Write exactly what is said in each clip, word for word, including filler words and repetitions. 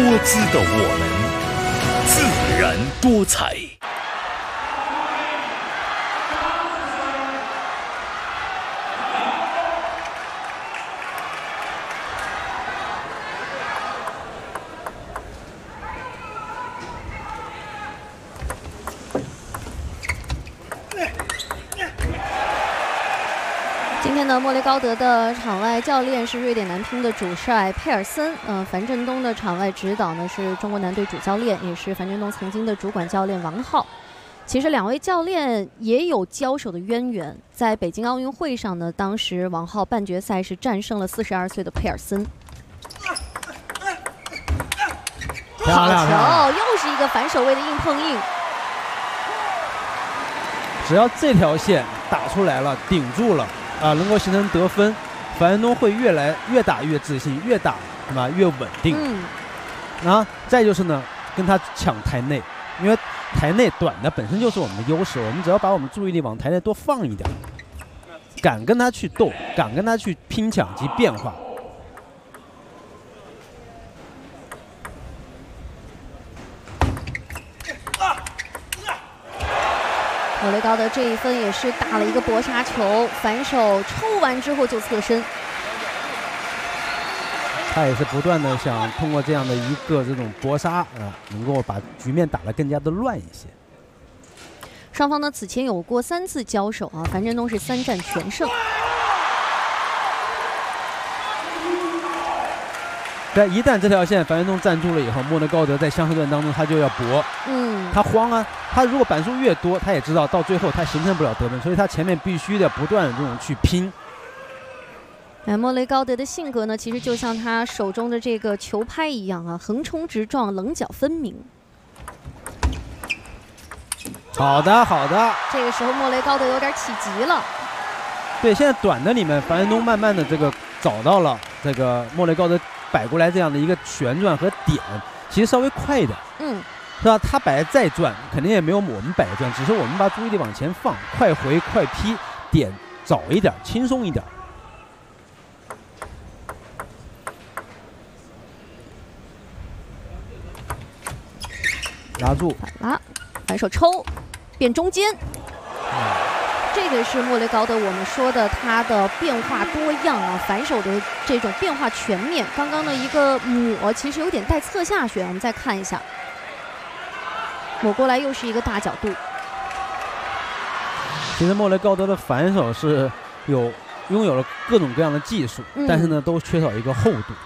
姿的我们，自然多彩。 今天的莫雷高德的场外教练是瑞典男乒的主帅佩尔森，呃，樊振东的场外指导呢是中国男队主教练，也是樊振东曾经的主管教练王浩。其实两位教练也有交手的渊源，在北京奥运会上呢，当时王浩半决赛是战胜了四十二岁的佩尔森。好球，又是一个反手位的硬碰硬。 只要这条线打出来了，顶住了。 啊，能够形成得分，樊振东会越来越打越自信，越打对吧越稳定。嗯，然后再就是呢，跟他抢台内，因为台内短的本身就是我们的优势，我们只要把我们注意力往台内多放一点，敢跟他去斗，敢跟他去拼抢及变化。 莫雷高德这一分也是打了一个搏杀球，反手抽完之后就侧身。 他也是不断的想通过这样的一个这种搏杀啊、呃，能够把局面打得更加的乱一些。 双方呢此前有过三次交手啊，樊振东是三战全胜。 但一旦这条线樊振东站住了以后，莫雷高德在相手段当中他就要搏，嗯，他慌啊。 他如果板数越多，他也知道到最后他形成不了得分，所以他前面必须得不断的这种去拼。 哎，莫雷高德的性格呢，其实就像他手中的这个球拍一样啊，横冲直撞，棱角分明。 好的，好的。 这个时候莫雷高德有点起急了。 对，现在短的里面，樊振东慢慢的这个找到了这个莫雷高德摆过来这样的一个旋转和点，其实稍微快一点。嗯。 是吧？他摆再转，肯定也没有我们摆转，只是我们把注意力往前放，快回快劈，点早一点，轻松一点。拉住， 反拉，反手抽，变中间。嗯、这个是莫雷高德我们说的他的变化多样啊，反手的这种变化全面。刚刚的一个抹其实有点带侧下旋，我们再看一下。 抹过来又是一个大角度。 其实莫雷高德的反手是有拥有了各种各样的技术，嗯、但是呢都缺少一个厚度。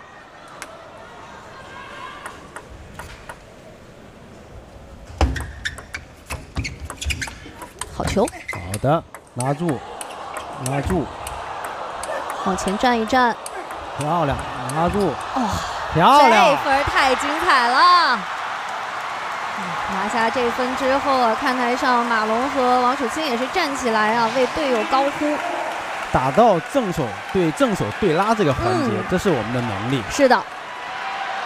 好球！ 好的，拉住，拉住， 往前站一站， 漂亮，拉住， 哦， 漂亮！ 这分太精彩了。 拿下这分之后啊，看台上马龙和王楚钦也是站起来啊，为队友高呼。 打到正手对正手对拉这个环节，嗯、这是我们的能力。 是的。